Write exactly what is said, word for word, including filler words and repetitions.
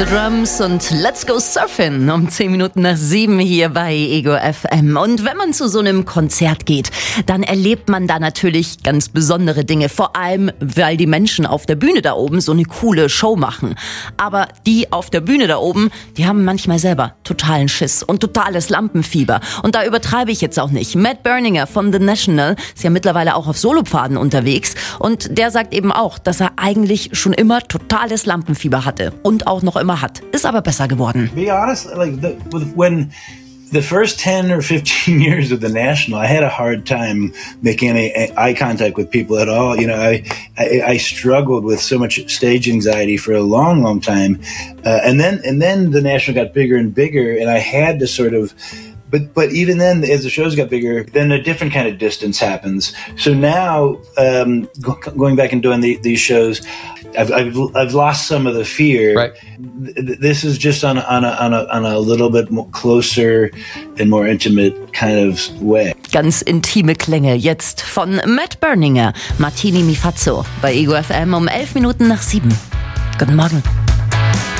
The Drums und Let's Go Surfing um zehn Minuten nach sieben hier bei Ego F M. Und wenn man zu so einem Konzert geht, dann erlebt man da natürlich ganz besondere Dinge. Vor allem, weil die Menschen auf der Bühne da oben so eine coole Show machen. Aber die auf der Bühne da oben, die haben manchmal selber totalen Schiss und totales Lampenfieber. Und da übertreibe ich jetzt auch nicht. Matt Berninger von The National ist ja mittlerweile auch auf Solopfaden unterwegs. Und der sagt eben auch, dass er eigentlich schon immer totales Lampenfieber hatte. Und auch noch immer hat. Ist aber besser geworden. To be honest, like the, when the first ten or fifteen years of the National, I had a hard time making any eye contact with people at all. You know, I I, I struggled with so much stage anxiety for a long, long time, uh, and then and then the National got bigger and bigger, and I had to sort of. But but even then, as the shows got bigger, then a different kind of distance happens. So now, um, go, going back and doing the, these shows, I've, I've I've lost some of the fear. Right. This is just on a, on a on a on a little bit more closer and more intimate kind of way. Ganz intime Klänge jetzt von Matt Berninger, Martini Mi Fazzo bei Ego F M um elf Minuten nach sieben. Guten Morgen.